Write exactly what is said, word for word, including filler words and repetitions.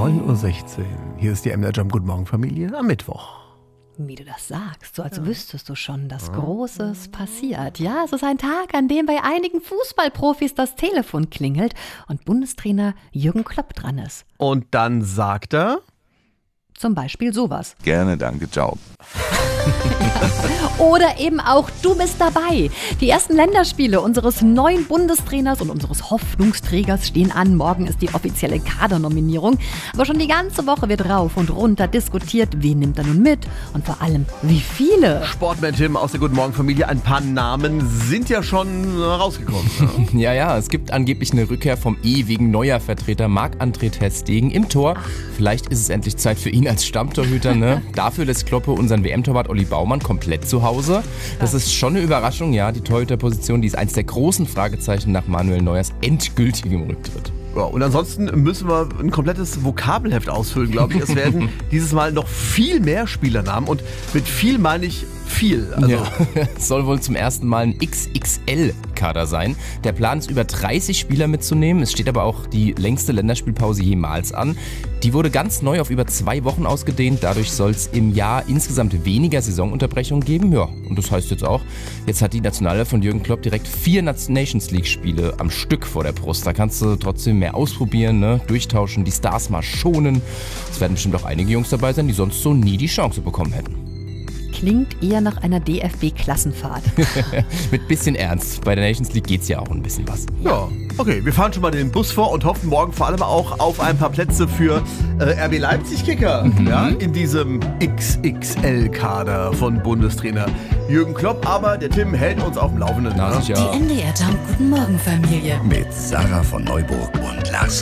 neun Uhr sechzehn. Hier ist die M D R Jump. Guten Morgen, Familie, am Mittwoch. Wie du das sagst, so als ja. wüsstest du schon, dass Großes passiert. Ja, es ist ein Tag, an dem bei einigen Fußballprofis das Telefon klingelt und Bundestrainer Jürgen Klopp dran ist. Und dann sagt er... Zum Beispiel sowas. Gerne, danke, ciao. Oder eben auch, du bist dabei. Die ersten Länderspiele unseres neuen Bundestrainers und unseres Hoffnungsträgers stehen an. Morgen ist die offizielle Kadernominierung. Aber schon die ganze Woche wird rauf und runter diskutiert, wen nimmt er nun mit und vor allem, wie viele. Sportman Tim aus der Guten Morgen Familie, ein paar Namen sind ja schon rausgekommen. Ne? ja, ja, es gibt angeblich eine Rückkehr vom ewigen Neuer-Vertreter Marc-André ter Stegen im Tor. Vielleicht ist es endlich Zeit für ihn als Stammtorhüter. Ne? Dafür lässt Kloppe unseren W M-Torwart Olli Baumann komplett zu Hause. Das ist schon eine Überraschung, ja. Die Torhüterposition, die ist eins der großen Fragezeichen nach Manuel Neuers endgültigem Rücktritt. Ja, und ansonsten müssen wir ein komplettes Vokabelheft ausfüllen, glaube ich. Es werden dieses Mal noch viel mehr Spielernamen und mit viel meine ich viel. Also ja, es soll wohl zum ersten Mal ein X X L-Kader sein. Der Plan ist, über dreißig Spieler mitzunehmen. Es steht aber auch die längste Länderspielpause jemals an. Die wurde ganz neu auf über zwei Wochen ausgedehnt. Dadurch soll es im Jahr insgesamt weniger Saisonunterbrechungen geben. Ja, und das heißt jetzt auch, jetzt hat die Nationalelf von Jürgen Klopp direkt vier Nations League-Spiele am Stück vor der Brust. Da kannst du trotzdem mehr ausprobieren, ne? Durchtauschen, die Stars mal schonen. Es werden bestimmt auch einige Jungs dabei sein, die sonst so nie die Chance bekommen hätten. Klingt eher nach einer D F B-Klassenfahrt. Mit bisschen Ernst. Bei der Nations League geht's ja auch ein bisschen was. Ja, okay. Wir fahren schon mal den Bus vor und hoffen morgen vor allem auch auf ein paar Plätze für äh, R B Leipzig-Kicker. Mhm. Ja, in diesem X X L-Kader von Bundestrainer Jürgen Klopp. Aber der Tim hält uns auf dem Laufenden. Na, die M D R Jump. Guten Morgen, Familie. Mit Sarah von Neuburg und Lars